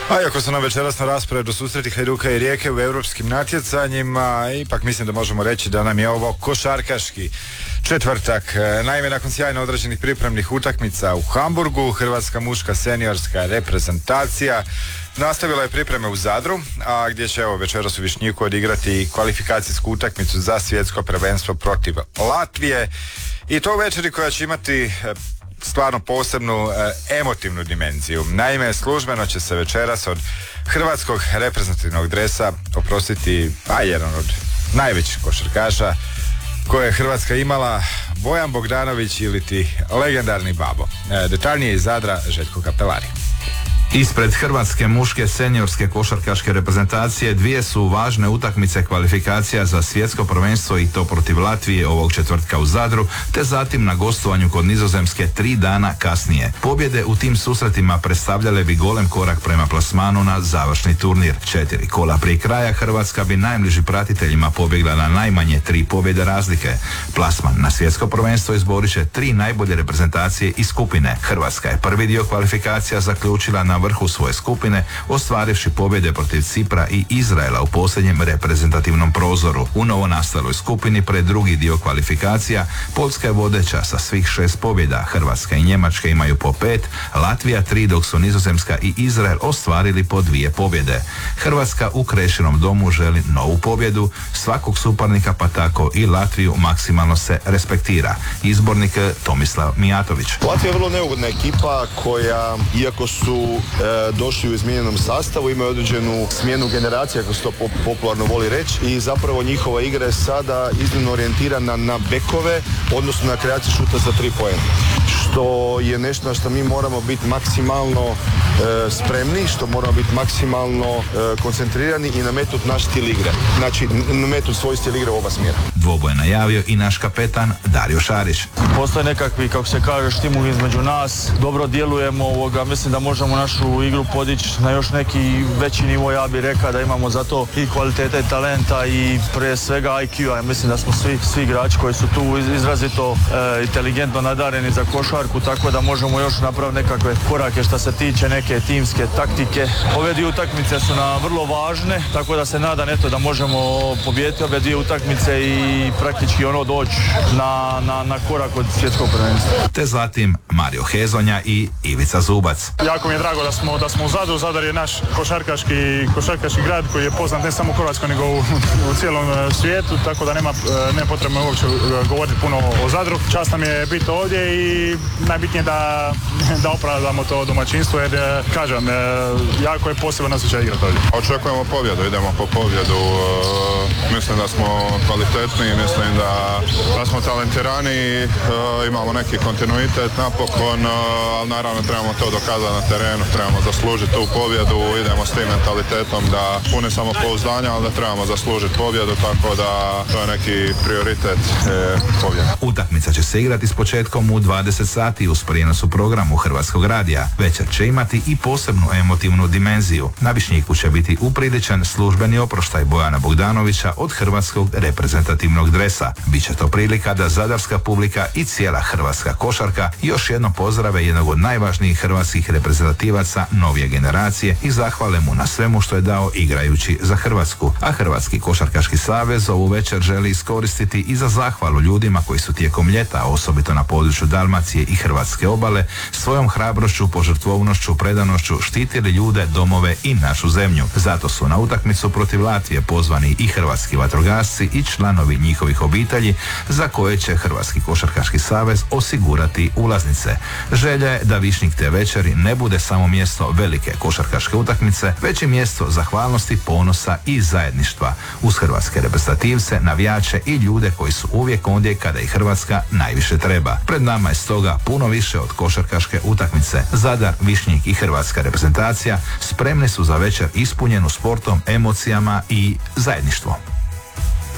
A iako su nam večeras na rasporedu susreti Hajduka i Rijeke u europskim natjecanjima, ipak mislim da možemo reći da nam je ovo košarkaški četvrtak. Naime, nakon sjajno odrađenih pripremnih utakmica u Hamburgu, hrvatska muška seniorska reprezentacija nastavila je pripreme u Zadru, a gdje će večeras u Višnjiku odigrati kvalifikacijsku utakmicu za svjetsko prvenstvo protiv Latvije, i to u večeri koja će imati stvarno posebnu emotivnu dimenziju. Naime, službeno će se večeras od hrvatskog reprezentativnog dresa oprostiti jedan od najvećih košarkaša koje je Hrvatska imala, Bojan Bogdanović iliti legendarni Babo. Detaljnije iz Zadra, Željko Kapelari. Ispred hrvatske muške seniorske košarkaške reprezentacije dvije su važne utakmice kvalifikacija za svjetsko prvenstvo, i to protiv Latvije ovog četvrtka u Zadru, te zatim na gostovanju kod Nizozemske 3 dana kasnije. Pobjede u tim susretima predstavljale bi golem korak prema plasmanu na završni turnir. 4 kola prije kraja Hrvatska bi najbliži pratiteljima pobjegla na najmanje 3 pobjede razlike. Plasman na svjetsko prvenstvo izborit će 3 najbolje reprezentacije iz skupine. Hrvatska je prvi dio kvalifikacija zaključila na vrhu svoje skupine, ostvarivši pobjede protiv Cipra i Izraela u posljednjem reprezentativnom prozoru. U novonastaloj skupini pred drugi dio kvalifikacija Poljska je vodeća sa svih 6 pobjeda, Hrvatska i Njemačka imaju po 5, Latvija 3, dok su Nizozemska i Izrael ostvarili po 2 pobjede. Hrvatska u Krešinom domu želi novu pobjedu, svakog suparnika pa tako i Latviju maksimalno se respektira. Izbornik Tomislav Mijatović. Latvija je vrlo neugodna ekipa koja, iako su došli u izmijenjenom sastavu, imaju određenu smjenu generacija, kako se to popularno voli reći, i zapravo njihova igra je sada iznimno orijentirana na bekove, odnosno na kreaciju šuta za 3 poena. Što je nešto na što mi moramo biti maksimalno spremni, što moramo biti maksimalno koncentrirani i nametnuti naš stil igre. Znači, nametnuti svoj stil igre u oba smjera. Dvoboj najavio i naš kapetan Dario Šarić. Postoje nekakvi, kako se kaže, stimuli između nas, dobro djelujemo, mislim da možemo našu igru podići na još neki veći nivo, ja bih rekao da imamo za to i kvalitete i talenta i prije svega IQ-a. Mislim da smo svi igrači koji su tu izrazito inteligentno nadareni za košarku, tako da možemo još napraviti nekakve korake što se tiče neke timske taktike. Ove dvije utakmice su nam vrlo važne, tako da se nadam da možemo pobijediti ove dvije utakmice i praktički doći na korak od svjetskog prvenstva. Te zatim Mario Hezonja i Ivica Zubac. Jako mi je drago da smo u Zadru. Zadar je naš košarkaški grad koji je poznat ne samo u Hrvatskoj nego u cijelom svijetu, tako da nema potrebe uopće govoriti puno o Zadru. Čast nam je biti ovdje i najbitnije da opravdamo to domaćinstvo, jer kažem, jako je poseban osjećaj igrati ovdje. Očekujemo pobjedu, idemo po pobjedu. Mislim da smo kvalitetni, mislim da smo talentirani, imamo neki kontinuitet napokon, ali naravno trebamo to dokazati na terenu, trebamo zaslužiti tu pobjedu, idemo s tim mentalitetom da puni samopouzdanja, ali da trebamo zaslužiti pobjedu, tako da to je neki prioritet pobjeda. Utakmica će se igrati s početkom u 20 sati uz prijenosu programu Hrvatskog radija. Večer će imati i posebnu emotivnu dimenziju. Na Višnjiku će biti upriličan službeni oproštaj Bojana Bogdanovića od hrvatskog reprezentativnog dresa. Biće to prilika da zadarska publika i cijela hrvatska košarka još jednom pozdrave jednog od najvažnijih hrvatskih reprezentativaca novije generacije i zahvale mu na svemu što je dao igrajući za Hrvatsku. A Hrvatski košarkaški savez ovu večer želi iskoristiti i za zahvalu ljudima koji su tijekom ljeta, osobito na području Dalmacije i hrvatske obale, svojom hrabrošću, požrtvovnošću, predanošću štitili ljude, domove i našu zemlju. Zato su na utakmicu protiv Latvije pozvani i hrvatski vatrogasci i članovi njihovih obitelji, za koje će Hrvatski košarkaški savez osigurati ulaznice. Želja je da Višnjik te večeri ne bude samo mjesto velike košarkaške utakmice, već i mjesto zahvalnosti, ponosa i zajedništva uz hrvatske reprezentativce, navijače i ljude koji su uvijek ondje kada ih Hrvatska najviše treba. Pred nama je stoga puno više od košarkaške utakmice. Zadar, Višnjik i hrvatska reprezentacija spremni su za večer ispunjenu sportom, emocijama i zajedništvom.